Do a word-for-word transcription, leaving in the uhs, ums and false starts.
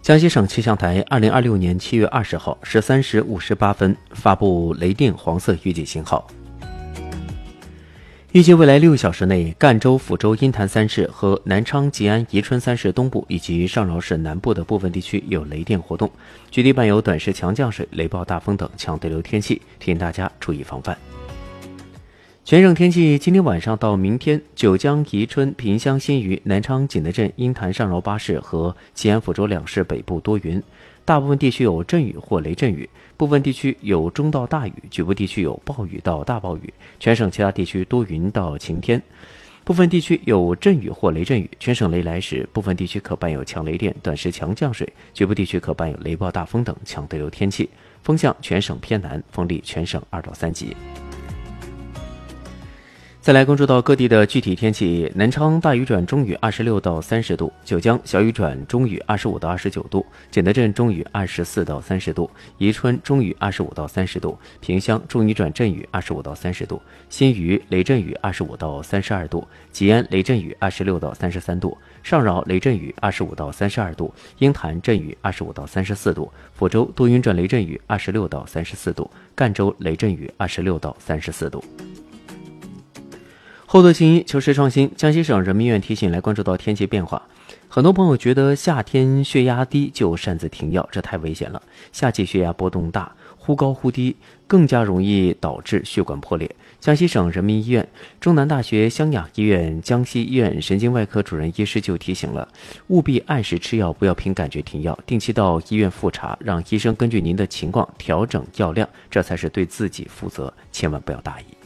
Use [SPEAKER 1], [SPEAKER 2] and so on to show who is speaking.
[SPEAKER 1] 江西省气象台二零二六年七月二十号十三时五十八分发布雷电黄色预警信号。预计未来六小时内，赣州、抚州、阴潭三市和南昌、吉安、宜春三市东部以及上饶市南部的部分地区有雷电活动，局地伴有短时强降水、雷暴大风等强对流天气，提醒大家注意防范。全省天气，今天晚上到明天，九江、宜春、萍乡、新余、南昌、景德镇、阴潭、上饶八市和吉安、抚州两市北部多云，大部分地区有阵雨或雷阵雨，部分地区有中到大雨，局部地区有暴雨到大暴雨，全省其他地区多云到晴天。部分地区有阵雨或雷阵雨，全省雷来时，部分地区可伴有强雷电、短时强降水，局部地区可伴有雷暴大风等强对流天气。风向全省偏南，风力全省二到三级。再来关注到各地的具体天气，南昌大雨转中雨二十六到三十度，九江小雨转中雨二十五到二十九度，景德镇中雨二十四到三十度，宜春中雨二十五到三十度，萍乡中雨转阵雨二十五到三十度，新余雷阵雨二十五到三十二度，吉安雷阵雨二十六到三十三度，上饶雷阵雨二十五到三十二度，鹰潭阵雨二十五到三十四度，抚州多云转雷阵雨二十六到三十四度，赣州雷阵雨二十六到三十四度。厚德行医，求实创新。江西省人民医院提醒来关注到天气变化。很多朋友觉得夏天血压低就擅自停药，这太危险了。夏季血压波动大，忽高忽低，更加容易导致血管破裂。江西省人民医院、中南大学湘雅医院、江西医院神经外科主任医师就提醒了，务必按时吃药，不要凭感觉停药，定期到医院复查，让医生根据您的情况调整药量，这才是对自己负责，千万不要大意。